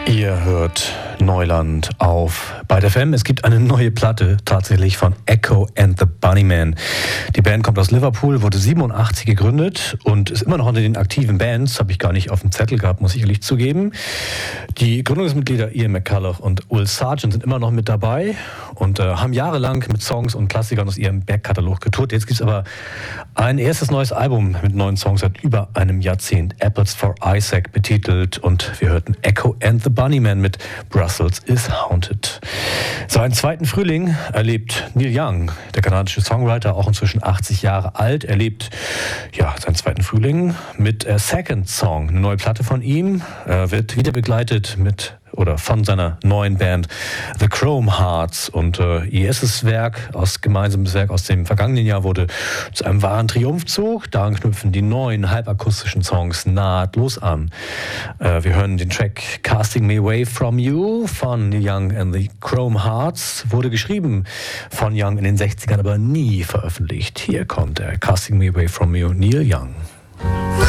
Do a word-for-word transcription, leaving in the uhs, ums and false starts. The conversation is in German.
Ihr hört Neuland auf Byte F M. Es gibt eine neue Platte tatsächlich von Echo and the Bunnymen. Die Band kommt aus Liverpool, wurde siebenundachtzig gegründet und ist immer noch unter den aktiven Bands. Habe ich gar nicht auf dem Zettel gehabt, muss ich ehrlich zugeben. Die Gründungsmitglieder Ian McCulloch und Will Sargent sind immer noch mit dabei und äh, haben jahrelang mit Songs und Klassikern aus ihrem Backkatalog getourt. Jetzt gibt es aber ein erstes neues Album mit neuen Songs seit über einem Jahrzehnt. Apples for Isaac betitelt, und wir hörten Echo and the Bunnymen mit Brussels is Haunted. Seinen zweiten Frühling erlebt Neil Young, der kanadische Songwriter, auch inzwischen achtzig Jahre alt, erlebt ja, seinen zweiten Frühling mit A Second Song, eine neue Platte von ihm, er wird wieder begleitet mit oder von seiner neuen Band The Chrome Hearts, und äh, ihr erstes Werk, aus gemeinsames Werk aus dem vergangenen Jahr, wurde zu einem wahren Triumphzug. Daran knüpfen die neuen halbakustischen Songs nahtlos an. Äh, wir hören den Track Casting Me Away From You von Neil Young and the Chrome Hearts. Wurde geschrieben von Young in den sechzigern, aber nie veröffentlicht. Hier kommt er, Casting Me Away From You, Neil Young.